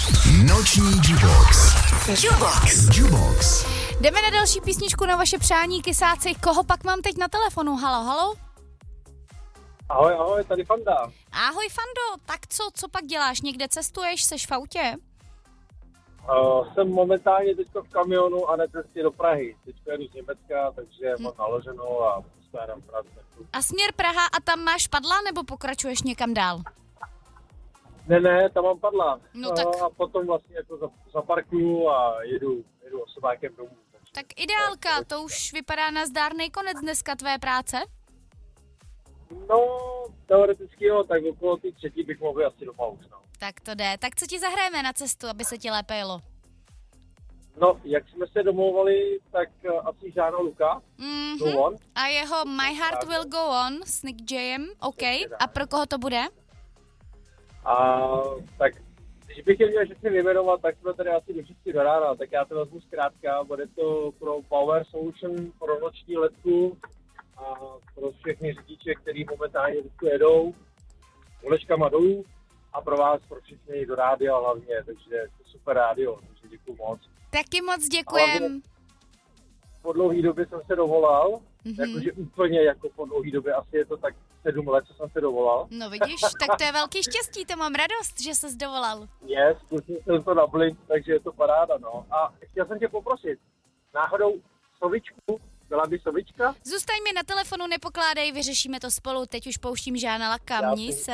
Noční Jubox. Jubox. Jdeme na další písničku na vaše přání, kysáci. Koho pak mám teď na telefonu? Halo? Ahoj, tady Fanda. Ahoj, Fando. Tak co pak děláš? Někde cestuješ? Seš v autě? Jsem momentálně teď v kamionu a na cestě do Prahy. Teď jedu z Německa, takže mám naloženou a starám práci. A směr Praha a tam máš padla, nebo pokračuješ někam dál? Ne, tam mám padla. No tak. A potom vlastně jako zaparkuju a jedu osobákem domů. Tak ideálka, to už vypadá na zdárný konec dneska tvé práce? No, teoreticky jo, tak okolo ty 3 bych mohl asi doma už, no. Tak to jde. Tak co ti zahrajeme na cestu, aby se ti lépe jelo? No, jak jsme se domlouvali, tak asi Žána Luka. Go on. A jeho My Heart Will Go On s Nick Jayem, OK. A pro koho to bude? A tak, když bych je měl všechny vyjmenovat, tak jsme tady asi do 6 do rána, tak já to vezmu zkrátka, bude to pro Power Solution, pro noční letku a pro všechny řidiče, kteří momentálně jedou kolečkama dolů a pro vás, pro všechny do rádia hlavně, takže to super rádio, takže děkuju moc. Taky moc děkujem. Po dlouhý době jsem se dovolal, jakože úplně jako po dlouhý době, asi je to tak 7 let, co jsem se dovolal. No vidíš, tak to je velký štěstí, to mám radost, že ses dovolal. Zkusil jsem to na blink, takže je to paráda, no. A chtěl jsem tě poprosit, náhodou sovičku, byla by sovička? Zůstaň mi na telefonu, nepokládej, vyřešíme to spolu, teď už pouštím Žána Laka, měj se.